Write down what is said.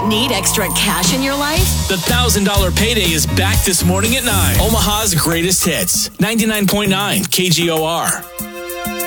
Need extra cash in your life? The $1,000 payday is back this morning at 9. Omaha's greatest hits. 99.9 KGOR.